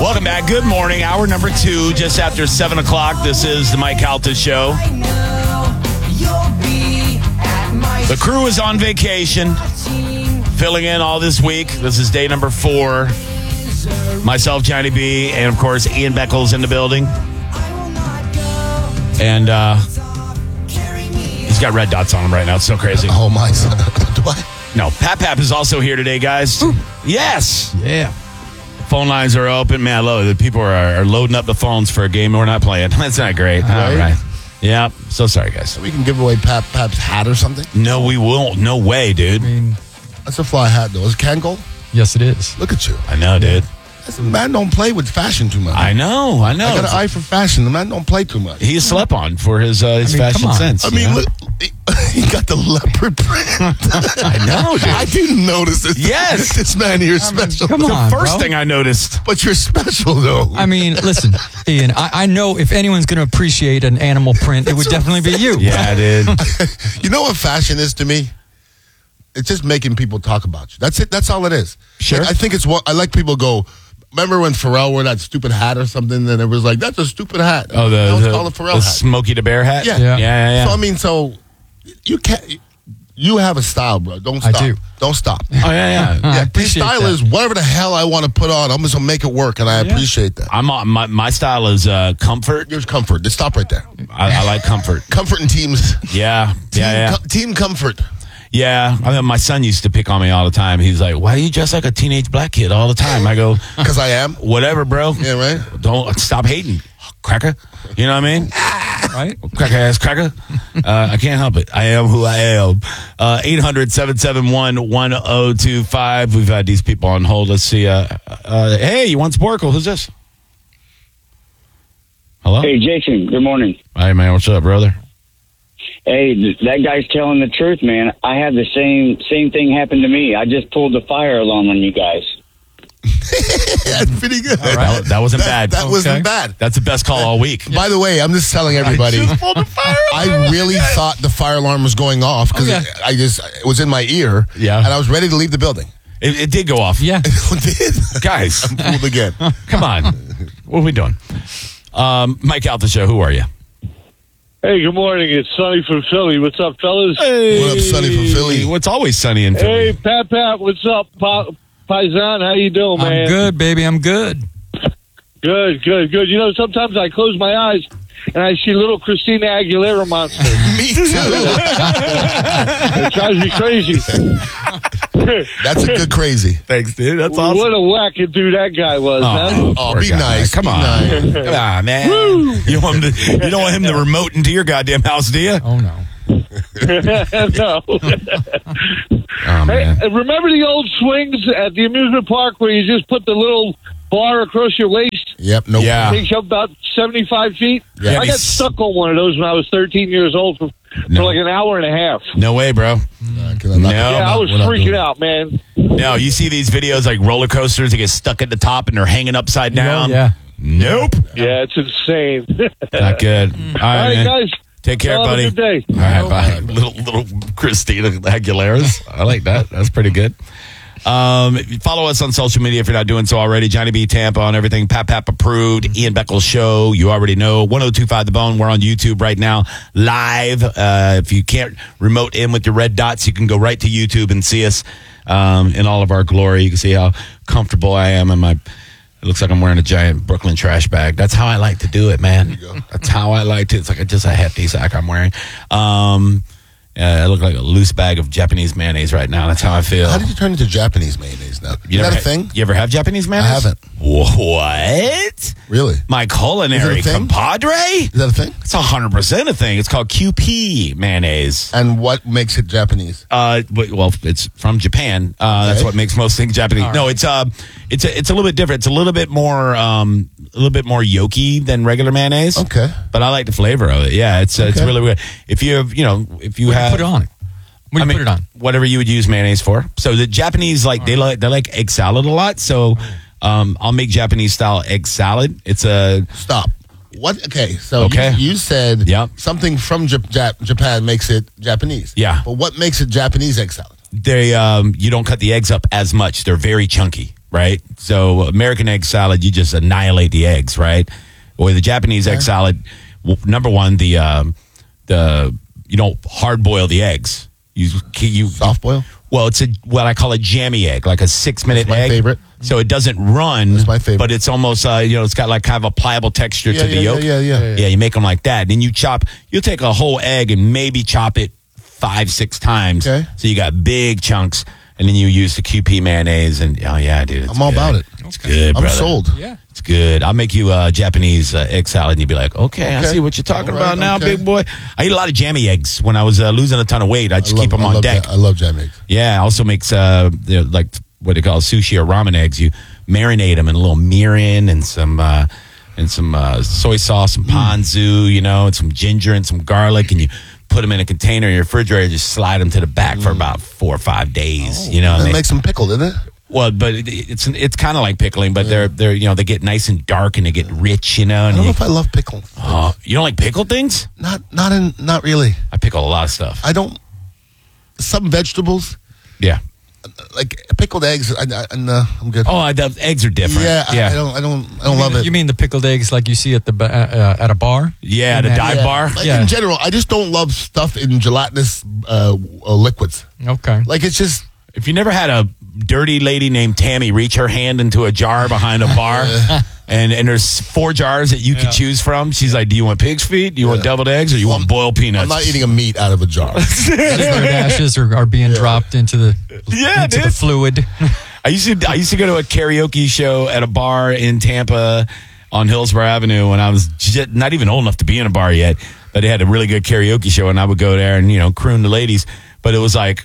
Welcome back. Good morning. Hour number 2, just after 7 o'clock. This is the Mike Calta Show. The crew is on vacation, filling in all this week. This is day number 4. Myself, Johnny B, and of course, Ian Beckles in the building. And he's got red dots on him right now. It's so crazy. Oh, my son. Do I? No, Pap is also here today, guys. Ooh. Yes. Yeah. Phone lines are open. Man, I love it. The people are loading up the phones for a game we're not playing. That's not great. Right? All right. Yeah. So sorry, guys. We can give away Pap's hat or something. No, we won't. No way, dude. I mean, That's a fly hat, though. Is it Kangol? yes, it is. Look at you. I know, dude. The man don't play with fashion too much. I know. I got an eye for fashion. The man don't play too much. He's slept on for his fashion come on. sense. I you mean, know? look, he got the leopard print. I know, dude. I didn't notice this. Yes. This man here is special. come the on, first bro. thing I noticed. But you're special, though. I mean, listen, Ian, I know if anyone's going to appreciate an animal print, it would definitely be you. Yeah, dude. You know what fashion is to me? It's just making people talk about you. That's it. That's all it is. Sure. Like, I think it's what I like people go. Remember when Pharrell wore that stupid hat or something? And it was like, that's a stupid hat. Oh, Now it's called a Pharrell the hat. Smokey the Bear hat? Yeah. Yeah. So I mean, you can't. You have a style, bro. Don't I stop. do. Don't stop. Oh, yeah. I Yeah, his appreciate style that. is whatever the hell I want to put on. I'm just gonna make it work, and I appreciate that. I'm on, my style is comfort. Here's comfort. Just stop right there. I like comfort. Comfort and teams. Yeah. Team comfort. Yeah, I mean, my son used to pick on me all the time. He's like, "Why do you dress like a teenage black kid all the time?" I go, Because I am. "Whatever, bro. Yeah, right. Don't stop hating, cracker. You know what I mean? Right? Cracker ass cracker. I can't help it. I am who I am." 800-771-1025. We've had these people on hold. Let's see. Hey, you want Sporkle? Who's this? Hello. Hey, Jason, good morning. Hey, man. What's up, brother? Hey, that guy's telling the truth, man. I had the same thing happen to me. I just pulled the fire alarm on you guys. That's pretty good. All right. That wasn't bad. That wasn't bad. That's the best call all week. By the way, I'm just telling everybody. I really thought the fire alarm was going off because Okay. it was in my ear. Yeah. And I was ready to leave the building. It did go off. Yeah. It did. Guys, I'm fooled again. come on. What are we doing? Mike Calta Show, who are you? Hey, good morning. It's Sonny from Philly. What's up, fellas? Hey, What up, Sonny from Philly? What's always sunny in Philly? Hey, Pat, what's up, Paisan? How you doing, man? I'm good, baby. I'm good. Good. You know, sometimes I close my eyes and I see little Christina Aguilera monster. Me too. It drives me crazy. That's a good crazy. Thanks, dude. That's awesome. What a wackadoo that guy was, man. Oh, poor be guy. nice. Come be on. nice. Come on, man. You don't want him to remote into your goddamn house, do you? Oh, no. No. Oh, Hey, man. remember the old swings at the amusement park where you just put the little bar across your waist? Yep. Nope. Yeah. Takes you up about 75 feet. Yeah. I got stuck on one of those when I was 13 years old for like an hour and a half. No way, bro. No. Yeah, I was freaking out, man. No, you see these videos like roller coasters that get stuck at the top and they're hanging upside down? Yeah. Nope. Yeah, it's insane. Not good. All All right, right, man. guys. Take care, Have buddy. a good day. All right, bye. Little Christina Aguilera's. I like that. That's pretty good. Follow us on social media if you're not doing so already. Johnny B. Tampa on everything. Pap approved. Ian Beckles Show. You already know. 1025 The Bone. We're on YouTube right now. Live. If you can't remote in with your red dots, you can go right to YouTube and see us in all of our glory. You can see how comfortable I am in my... It looks like I'm wearing a giant Brooklyn trash bag. That's how I like to do it, man. That's how I like to. It's like just a hefty sack I'm wearing. I look like a loose bag of Japanese mayonnaise right now. That's how I feel. How did you turn into Japanese mayonnaise now? Is that a thing? You ever have Japanese mayonnaise? I haven't. What? Really? My culinary Is it a thing? compadre? Is that a thing? It's 100% a thing. It's called QP mayonnaise. And what makes it Japanese? Well, it's from Japan. That's what makes most things Japanese. No, it's a little bit different. It's a little bit more yolky than regular mayonnaise. Okay. But I like the flavor of it. Yeah, it's really good. If you have, Put it on. What do you put it on? Whatever you would use mayonnaise for. So the Japanese they like egg salad a lot. So I'll make Japanese style egg salad. It's a Stop. What? Okay, so Okay. You said Yep. something from Japan makes it Japanese. Yeah. But what makes it Japanese egg salad? they you don't cut the eggs up as much. They're very chunky. right? So American egg salad, you just annihilate the eggs, right? Or the Japanese egg salad, number one, you don't hard boil the eggs. You Soft boil? Well, it's what I call a jammy egg, like a 6-minute That's my egg. favorite. So it doesn't run. That's my favorite. But it's almost, it's got like kind of a pliable texture to the yolk. Yeah. Yeah, you make them like that. Then you'll take a whole egg and maybe chop it 5-6 times. Okay. So you got big chunks. And then you use the QP mayonnaise. And, oh, yeah, dude. I'm all about it. It's good, brother. I'm sold. Yeah. It's good. I'll make you Japanese egg salad, and you'll be like, okay, I see what you're talking All about right, now, okay. big boy. I eat a lot of jammy eggs. When I was losing a ton of weight, I just keep them on deck. I love jam eggs. Yeah, also makes like what they call sushi or ramen eggs. You marinate them in a little mirin and some soy sauce, some ponzu, and some ginger and some garlic, and you put them in a container in your refrigerator. Just slide them to the back for about 4 or 5 days. And it makes them pickled, doesn't it? Well, but it's kind of like pickling, but they're they get nice and dark and they get rich, And I don't know if I love pickle. you don't like pickled things? Not really. I pickle a lot of stuff. I don't. Some vegetables, Yeah. like pickled eggs, I'm good. Oh, the eggs are different. Yeah, yeah. I don't love it. You mean the pickled eggs like you see at the at a bar? Yeah, the dive bar. Like Yeah. in general, I just don't love stuff in gelatinous liquids. Okay. Like it's just If you never had a dirty lady named Tammy reach her hand into a jar behind a bar, and there's 4 jars that you could choose from, she's like, do you want pig's feet? Do you want deviled eggs? Or you want boiled peanuts? I'm not eating a meat out of a jar. Bird ashes are being dropped into the the fluid. I used to go to a karaoke show at a bar in Tampa on Hillsborough Avenue when I was not even old enough to be in a bar yet, but they had a really good karaoke show, and I would go there and croon the ladies. But it was like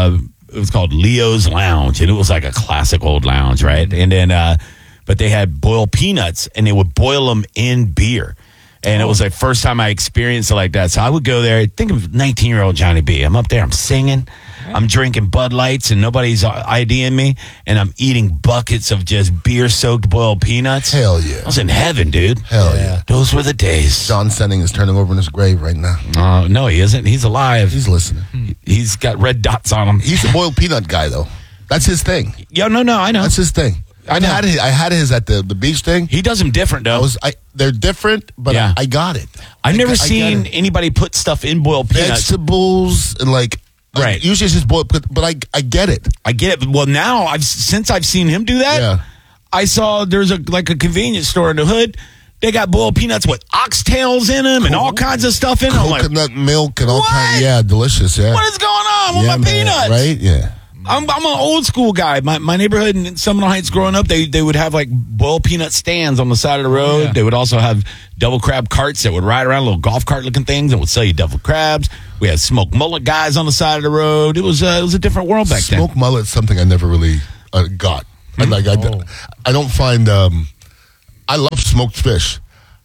it was called Leo's Lounge, and it was like a classic old lounge, right? And then but they had boiled peanuts, and they would boil them in beer. And it was like first time I experienced it like that. So I would go there. Think of 19-year-old Johnny B. I'm up there. I'm singing. I'm drinking Bud Lights, and nobody's IDing me. And I'm eating buckets of just beer-soaked boiled peanuts. Hell yeah. I was in heaven, dude. Hell yeah. Those were the days. John Senning is turning over in his grave right now. No, he isn't. He's alive. He's listening. He's got red dots on him. He's a boiled peanut guy, though. That's his thing. Yo, no, I know. That's his thing. I know. I had his at the beach thing. He does them different, though. They're different, but Yeah. I got it. I've never I get seen it. anybody put stuff in boiled peanuts. Vegetables and Right. usually it's just boiled, but I get it. I get it. Well, now since I've seen him do that, Yeah. I saw there's a convenience store in the hood. They got boiled peanuts with oxtails in them and all kinds of stuff in them. I'm like, Coconut milk and all What? kinds. Yeah, delicious. Yeah. what is going on with yeah, my peanuts? Right? Yeah. I'm an old school guy. My neighborhood in Seminole Heights growing up, they would have like boiled peanut stands on the side of the road. Yeah. They would also have devil crab carts that would ride around, little golf cart looking things, and would sell you devil crabs. We had smoked mullet guys on the side of the road. It was a different world back then. Smoked mullet's something I never really got. I don't find. I love smoked fish.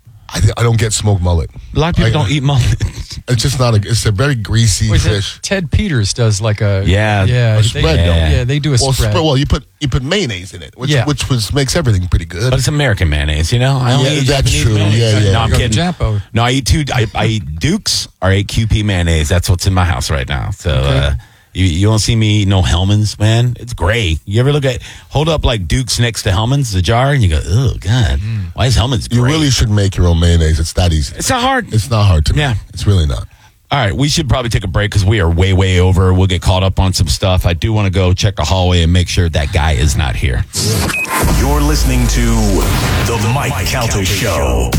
I don't get smoked mullet. A lot of people don't eat mullet. It's just not it's a very greasy fish. Ted Peters does like a A spread, though. they do a spread. Well, you put mayonnaise in it, which makes everything pretty good. But it's American mayonnaise, I only eat that's Japanese true. mayonnaise. Yeah. No, I'm You go to kidding. Japo. No, I eat I eat Dukes or I eat QP mayonnaise. That's what's in my house right now. So you won't see me eat no Hellman's, man. It's gray. You ever hold up like Dukes next to Hellman's, the jar, and you go, oh, God, why is Hellman's gray? You really should make your own mayonnaise. It's that easy. It's not hard. It's not hard to make. Yeah. It's really not. All right, we should probably take a break because we are way, way over. We'll get caught up on some stuff. I do want to go check the hallway and make sure that guy is not here. You're listening to The Mike Calta Show.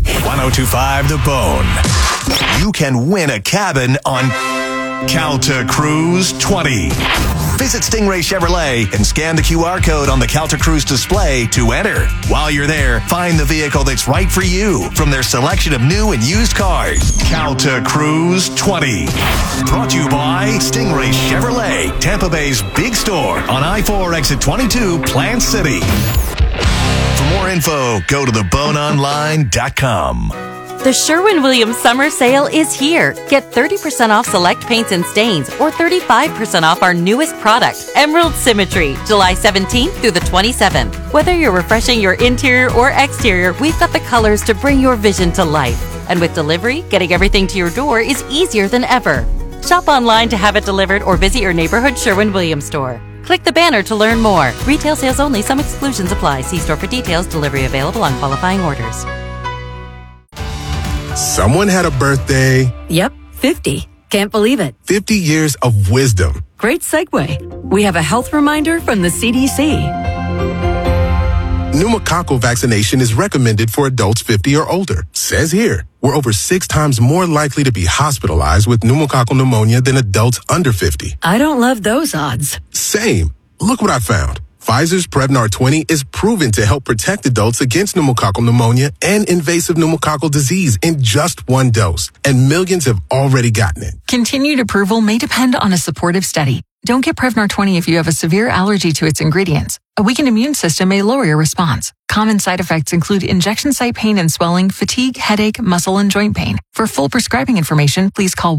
102.5 The Bone. You can win a cabin on Calta Cruise 20. Visit Stingray Chevrolet and scan the QR code on the Calta Cruise display to enter. While you're there, find the vehicle that's right for you from their selection of new and used cars. Calta Cruise 20. Brought to you by Stingray Chevrolet, Tampa Bay's big store on I-4 exit 22, Plant City. For more info, go to theboneonline.com. The Sherwin-Williams Summer Sale is here. Get 30% off select paints and stains or 35% off our newest product, Emerald Symmetry, July 17th through the 27th. Whether you're refreshing your interior or exterior, we've got the colors to bring your vision to life. And with delivery, getting everything to your door is easier than ever. Shop online to have it delivered or visit your neighborhood Sherwin-Williams store. Click the banner to learn more. Retail sales only. Some exclusions apply. See store for details. Delivery available on qualifying orders. Someone had a birthday. Yep, 50. Can't believe it. 50 years of wisdom. Great segue. We have a health reminder from the CDC. Pneumococcal vaccination is recommended for adults 50 or older. Says here, we're over 6 times more likely to be hospitalized with pneumococcal pneumonia than adults under 50. I don't love those odds. Same. Look what I found. Pfizer's Prevnar 20 is proven to help protect adults against pneumococcal pneumonia and invasive pneumococcal disease in just 1 dose. And millions have already gotten it. Continued approval may depend on a supportive study. Don't get Prevnar 20 if you have a severe allergy to its ingredients. A weakened immune system may lower your response. Common side effects include injection site pain and swelling, fatigue, headache, muscle, and joint pain. For full prescribing information, please call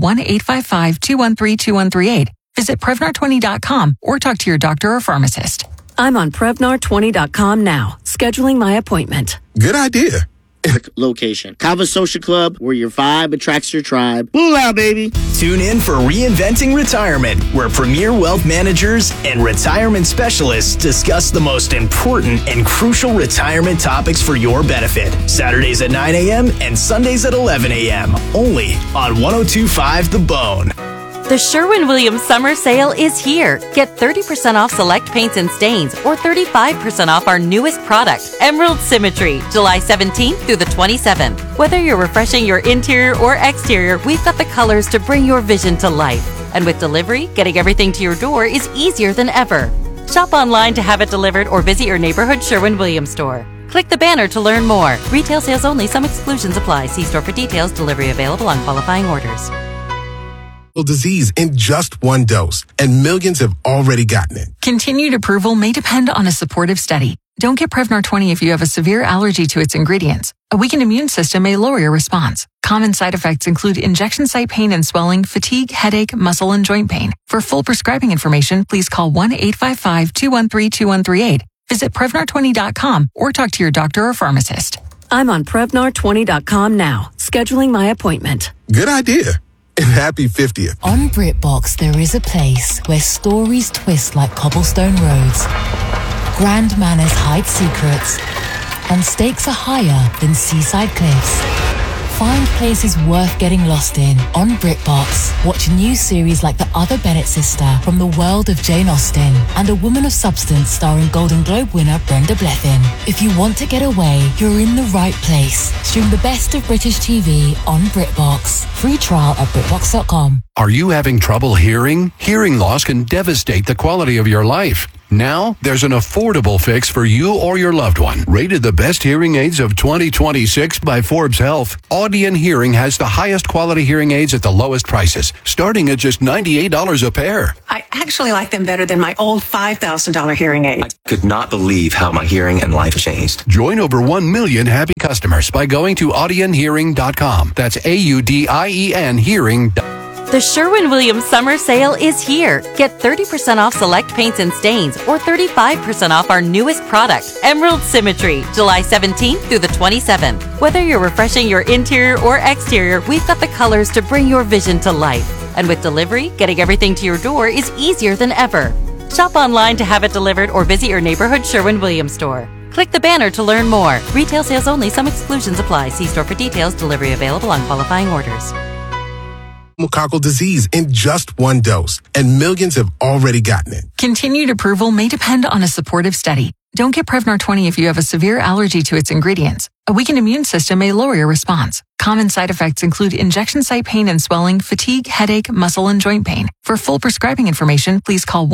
1-855-213-2138. Visit Prevnar20.com or talk to your doctor or pharmacist. I'm on Prevnar20.com now, scheduling my appointment. Good idea. Location. Kava Social Club, where your vibe attracts your tribe. Boo out, baby. Tune in for Reinventing Retirement, where premier wealth managers and retirement specialists discuss the most important and crucial retirement topics for your benefit. Saturdays at 9 a.m. and Sundays at 11 a.m. Only on 102.5 The Bone. The Sherwin-Williams Summer Sale is here. Get 30% off select paints and stains or 35% off our newest product, Emerald Symmetry, July 17th through the 27th. Whether you're refreshing your interior or exterior, we've got the colors to bring your vision to life. And with delivery, getting everything to your door is easier than ever. Shop online to have it delivered or visit your neighborhood Sherwin-Williams store. Click the banner to learn more. Retail sales only. Some exclusions apply. See store for details. Delivery available on qualifying orders. Disease in just 1 dose, and millions have already gotten it. Continued approval may depend on a supportive study. Don't get Prevnar 20 if you have a severe allergy to its ingredients. A weakened immune system may lower your response. Common side effects include injection site pain and swelling, fatigue, headache, muscle, and joint pain. For full prescribing information, please call 1-855-213-2138. Visit Prevnar20.com or talk to your doctor or pharmacist. I'm on Prevnar20.com now, scheduling my appointment. Good idea. And happy 50th. On BritBox, there is a place where stories twist like cobblestone roads, grand manners hide secrets, and stakes are higher than seaside cliffs. Find places worth getting lost in on BritBox. Watch new series like The Other Bennett Sister from the world of Jane Austen and A Woman of Substance starring Golden Globe winner Brenda Blethyn. If you want to get away, you're in the right place. Stream the best of British TV on BritBox. Free trial at BritBox.com. Are you having trouble hearing? Hearing loss can devastate the quality of your life. Now, there's an affordable fix for you or your loved one. Rated the best hearing aids of 2026 by Forbes Health, Audion Hearing has the highest quality hearing aids at the lowest prices, starting at just $98 a pair. I actually like them better than my old $5,000 hearing aid. I could not believe how my hearing and life changed. Join over 1 million happy customers by going to audionhearing.com. That's AUDIEN hearing.com. The Sherwin-Williams Summer Sale is here. Get 30% off select paints and stains or 35% off our newest product, Emerald Symmetry, July 17th through the 27th. Whether you're refreshing your interior or exterior, we've got the colors to bring your vision to life. And with delivery, getting everything to your door is easier than ever. Shop online to have it delivered or visit your neighborhood Sherwin-Williams store. Click the banner to learn more. Retail sales only. Some exclusions apply. See store for details. Delivery available on qualifying orders. Pneumococcal disease in just 1 dose, and millions have already gotten it. Continued approval may depend on a supportive study. Don't get Prevnar 20 if you have a severe allergy to its ingredients. A weakened immune system may lower your response. Common side effects include injection site pain and swelling, fatigue, headache, muscle, and joint pain. For full prescribing information, please call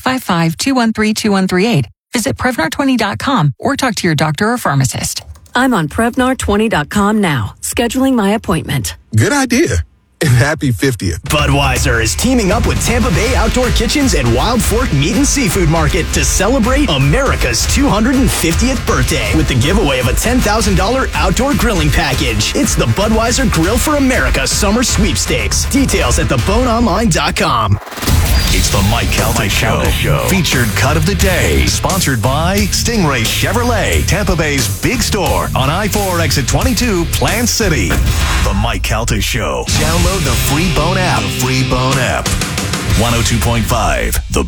1-855-213-2138. Visit Prevnar20.com or talk to your doctor or pharmacist. I'm on Prevnar20.com now, scheduling my appointment. Good idea. And happy 50th. Budweiser is teaming up with Tampa Bay Outdoor Kitchens and Wild Fork Meat and Seafood Market to celebrate America's 250th birthday with the giveaway of a $10,000 outdoor grilling package. It's the Budweiser Grill for America Summer Sweepstakes. Details at theboneonline.com. It's the Mike Calta Show. Featured cut of the day. Sponsored by Stingray Chevrolet, Tampa Bay's big store on I-4 exit 22, Plant City. The Mike Calta Show. Download the free Bone app. 102.5. The